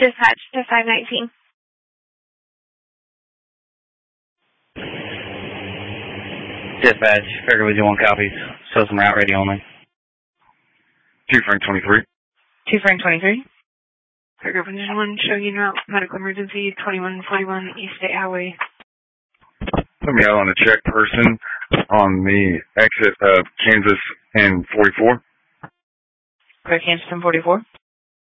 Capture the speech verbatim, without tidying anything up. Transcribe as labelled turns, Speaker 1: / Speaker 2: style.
Speaker 1: Dispatch to five nineteen.
Speaker 2: Dispatch, Fairground Region one copies. Show some route ready only.
Speaker 3: two Frank twenty-three.
Speaker 1: two Frank twenty-three.
Speaker 4: Fairground Region one, show you route, medical emergency, twenty-one forty-one East State Highway.
Speaker 3: Put me out on a check person on the exit of Kansas and forty-four.
Speaker 1: Go to Kansas and forty-four.